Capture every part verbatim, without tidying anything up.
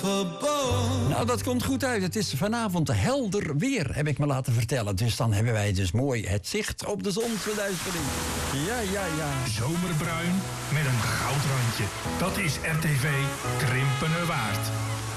Nou, dat komt goed uit. Het is vanavond helder weer, heb ik me laten vertellen. Dus dan hebben wij dus mooi het zicht op de zon twintig drie. Ja, ja, ja. Zomerbruin met een goudrandje. Dat is R T V Krimpener waard.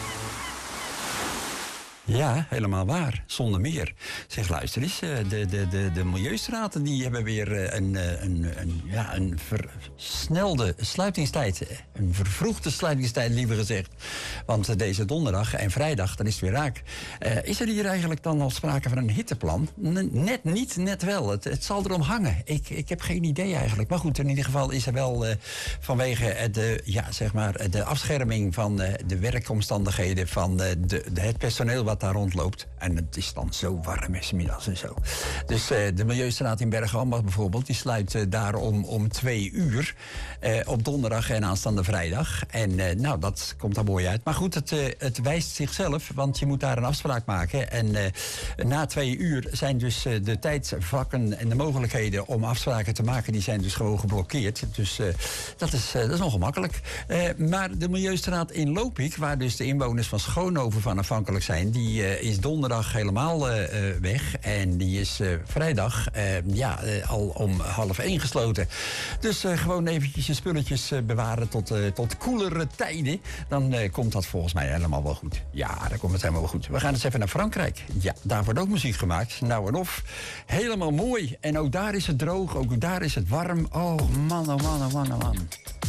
Ja, helemaal waar. Zonder meer. Zeg, luister eens. De, de, de, de Milieustraten die hebben weer een, een, een, ja, een versnelde sluitingstijd. Een vervroegde sluitingstijd, liever gezegd. Want deze donderdag en vrijdag, dan is het weer raak. Uh, is er hier eigenlijk dan al sprake van een hitteplan? N- net niet, net wel. Het, het zal erom hangen. Ik, ik heb geen idee eigenlijk. Maar goed, in ieder geval is er wel uh, vanwege de, ja, zeg maar, de afscherming van uh, de werkomstandigheden van uh, de, de, het personeel wat daar rondloopt. En het is dan zo warm is middags en zo. Dus uh, de Milieustraat in Bergambacht bijvoorbeeld, die sluit uh, daar om, om twee uur. Uh, op donderdag en aanstaande vrijdag. En uh, nou, dat komt er mooi uit. Maar goed, het, uh, het wijst zichzelf, want je moet daar een afspraak maken. En uh, na twee uur zijn dus uh, de tijdvakken en de mogelijkheden om afspraken te maken, die zijn dus gewoon geblokkeerd. Dus uh, dat, is, uh, dat is ongemakkelijk. Uh, maar de Milieustraat in Lopik, waar dus de inwoners van Schoonhoven van afhankelijk zijn, die uh, is donderdag helemaal uh, weg. En die is uh, vrijdag uh, ja, uh, al om half één gesloten. Dus uh, gewoon eventjes je spulletjes uh, bewaren tot, uh, tot koelere tijden. Dan uh, komt dat volgens mij helemaal wel goed. Ja, dan komt het helemaal wel goed. We gaan eens even naar Frankrijk. Ja, daar wordt ook muziek gemaakt. Nou en of. Helemaal mooi. En ook daar is het droog. Ook daar is het warm. Oh man, oh man, oh man, oh man.